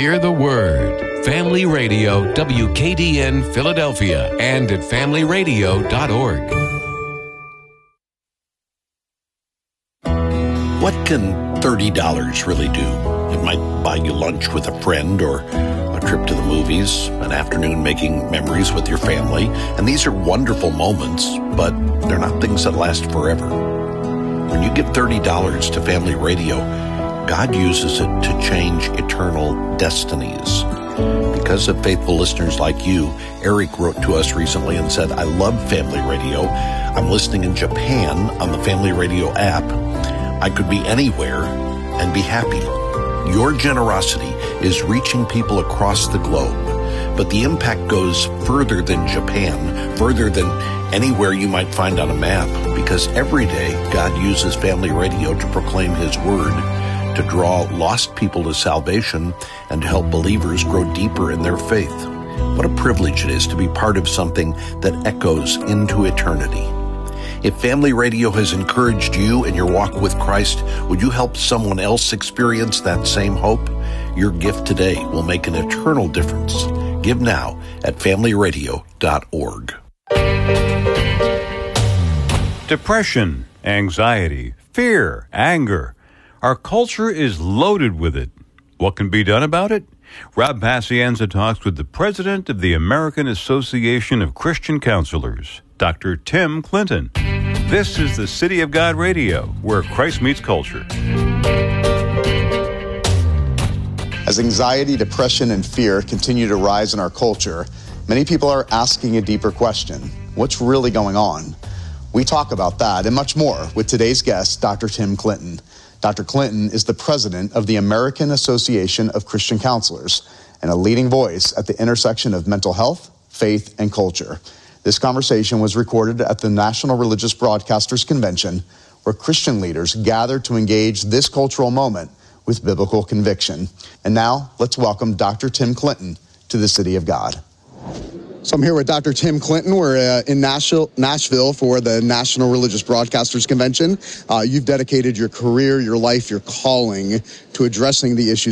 Hear the Word. Family Radio, WKDN Philadelphia, and at familyradio.org. What can $30 really do? It might buy you lunch with a friend or a trip to the movies, an afternoon making memories with your family. And these are wonderful moments, but they're not things that last forever. When you give $30 to Family Radio, God uses it to change eternal destinies. Because of faithful listeners like you, Eric wrote to us recently and said, I love Family Radio. I'm listening in Japan on the Family Radio app. I could be anywhere and be happy. Your generosity is reaching people across the globe, but the impact goes further than Japan, further than anywhere you might find on a map, because every day God uses Family Radio to proclaim His Word, to draw lost people to salvation, and to help believers grow deeper in their faith. What a privilege it is to be part of something that echoes into eternity. If Family Radio has encouraged you in your walk with Christ, would you help someone else experience that same hope? Your gift today will make an eternal difference. Give now at familyradio.org. Depression, anxiety, fear, anger. Our culture is loaded with it. What can be done about it? Rob Pacienza talks with the president of the American Association of Christian Counselors, Dr. Tim Clinton. This is the City of God Radio, where Christ meets culture. As anxiety, depression, and fear continue to rise in our culture, many people are asking a deeper question. What's really going on? We talk about that and much more with today's guest, Dr. Tim Clinton. Dr. Clinton is the president of the American Association of Christian Counselors and a leading voice at the intersection of mental health, faith, and culture. This conversation was recorded at the National Religious Broadcasters Convention, where Christian leaders gathered to engage this cultural moment with biblical conviction. And now, let's welcome Dr. Tim Clinton to the City of God. So I'm here with Dr. Tim Clinton. We're in Nashville for the National Religious Broadcasters Convention. You've dedicated your career, your life, your calling to addressing the issues